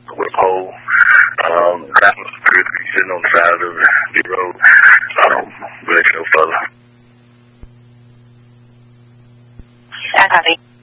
with a pole. That was pretty sitting on the side of the road. Really no further. I copy.